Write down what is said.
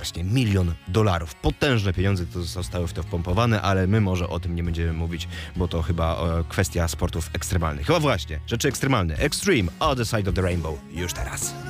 właśnie, $1 milion. Potężne pieniądze to zostały w to wpompowane, ale my może o tym nie będziemy mówić, bo to chyba kwestia sportów ekstremalnych. Chyba właśnie, rzeczy ekstremalne. Extreme, Other Side of the Rainbow. Już teraz.